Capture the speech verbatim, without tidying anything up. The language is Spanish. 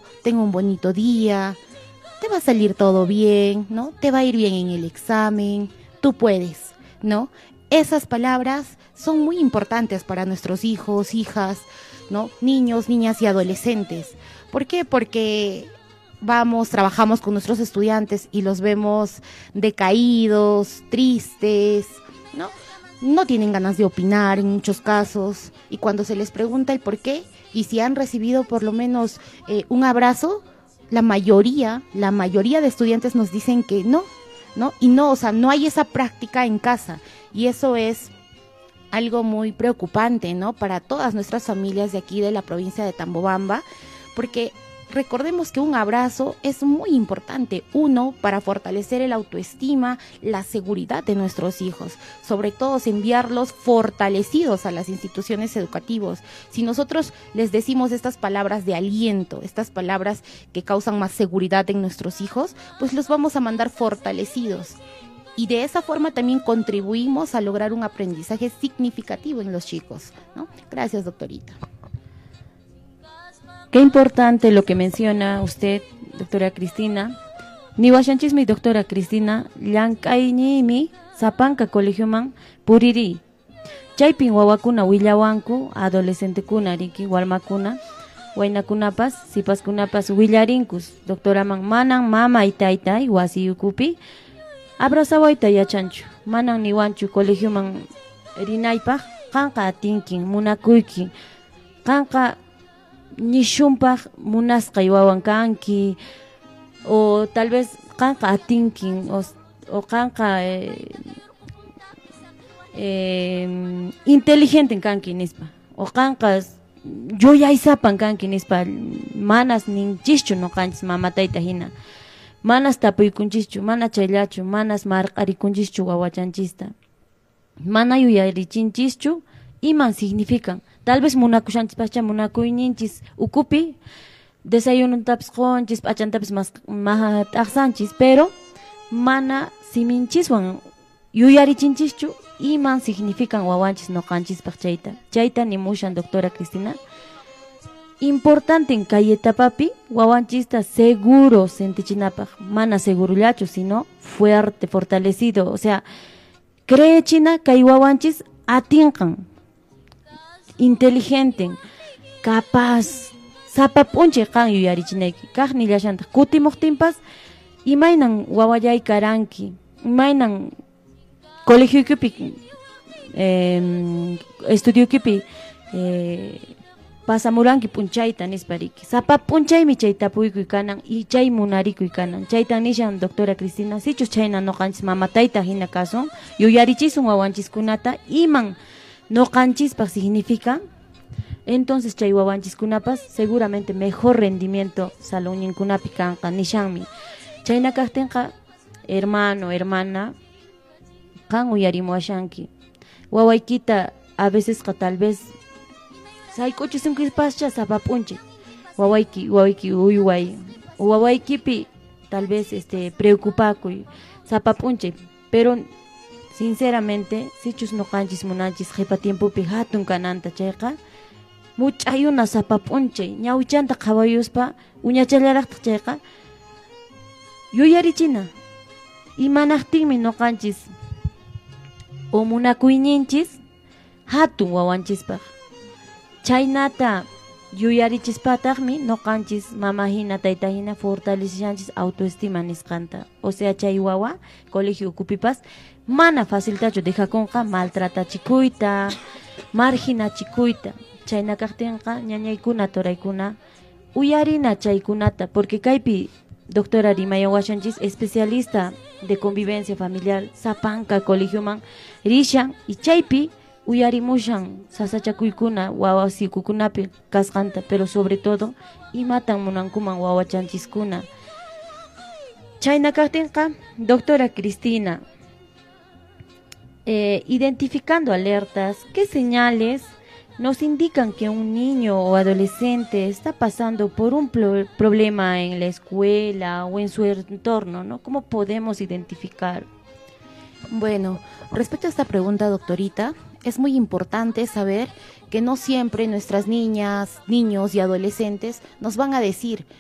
ten un bonito día, te va a salir todo bien, ¿no? Te va a ir bien en el examen, tú puedes, ¿no? Esas palabras son muy importantes para nuestros hijos, hijas, ¿no? Niños, niñas y adolescentes. ¿Por qué? Porque vamos, trabajamos con nuestros estudiantes y los vemos decaídos, tristes, ¿no? No tienen ganas de opinar en muchos casos, y cuando se les pregunta el por qué y si han recibido por lo menos eh, un abrazo, la mayoría, la mayoría de estudiantes nos dicen que no, ¿no? Y no, o sea, no hay esa práctica en casa, y eso es algo muy preocupante, ¿no? Para todas nuestras familias de aquí de la provincia de Tambobamba, porque recordemos que un abrazo es muy importante, uno, para fortalecer el autoestima, la seguridad de nuestros hijos, sobre todo enviarlos fortalecidos a las instituciones educativas. Si nosotros les decimos estas palabras de aliento, estas palabras que causan más seguridad en nuestros hijos, pues los vamos a mandar fortalecidos. Y de esa forma también contribuimos a lograr un aprendizaje significativo en los chicos, ¿no? Gracias, doctorita. Qué importante lo que menciona usted, doctora Cristina. Niwashanchismi, doctora Cristina, llank'aynimi sapanka colegioman puriri. Chaypin wawakuna willawanku, adolescentekuna riki warmakuna, waynakunapas, sipaskunapas willarinkus, doctoraman manan mama y taytay wasiyukupi, abrazawayta yachanchu, manan niwanchu colegioman rinaypaq, qanqa atinkin, munakuykin, qanqa nishunpaq munasqay wawan kanki, o tal vez qanqa atinkin, o, o qanqa eh, eh, inteligente kanki nispa, o qanqa yuyaysapan kanki nispa, manas ninchischu noqanchis mamatayta hina, manas tapuykunchischu, mana chayllachu, manas marqarikunchischu wawachanchista, mana yuyarichinchischu iman significan. Tal vez munakushanchis pacha munakuyninchis ukupi, desayununtapas qonchis, pachantapas mas taqsanchis, pero mana siminchiswan yuyarichinchischu iman significan wawanchis noqanchispaq chayta. Chayta nimushan doctora Cristina. Importante en kay etapapi wawanchista seguro sentichinapaq, mana segurullachu, sino fuerte, fortalecido, o sea, creechina kay wawanchis atinqan, inteligente, capaz, sapapunche kan yuyarichinayki, kaq nillashanta kutimuqtinpas imaynan wawallay karanki, imaynan colegioykupi, eh, estudiokuypi eh, pasamuranki punchayta nispariki, sapapunchaymi chay tapuykuy kanan y chay munarikuy kanan. Chaytan nishan doctora Cristina, sichus chayna noqanchis mamatayta hina kasun, yuyarichisun wawanchiskunata iman noqanchispaq significa, entonces chay wawanchiskunapas seguramente mejor rendimiento salunninkunapi kanqa nishanmi. Chayna kaqtinqa hermano, hermana, kan uyarimuwashanki, wawaykita a veces tal vez saykuchisunkispascha sapapunche, wawayki, wawayki uyway, wawaykipi tal vez este preocupakuy, sapapunche, pero sinceramente, sichus noqanchis munanchis qhipa tiempopi hatun kananta chayqa, much'ayuna sapapunche, ñawchanta qhawayuspa uñachallaraqtaq chayqa, yuyarichina, imanaqtinmi noqanchis o munakuyninchis hatun wawanchispaq. Chaynata yuyarichispataqmi noqanchis mamahina taytahina fortalechanchis autoestima nisqanta. O sea, chay wawa colegio ukupipas mana faciltachu dejakunqa maltratachikuyta, marginachikuyta. Chayna kaqtinqa ñañaykuna turaykuna uyarina chaykunata, porque kaypi doctora rimayawashanchis especialista de convivencia familiar sapanka colegioman rishan y chaypi uyarimushan sasachakuykuna wawasikukunapi kasqanta, pero sobre todo imatan munankuman wawachanchiskuna. Chayna kaqtinqa doctora Cristina, eh, identificando alertas, ¿qué señales nos indican que un niño o adolescente está pasando por un pro problema en la escuela o en su entorno, ¿no? ¿Cómo podemos identificar? Bueno, respecto a esta pregunta, doctorita, es muy importante saber que no siempre nuestras niñas, niños y adolescentes nos van a decir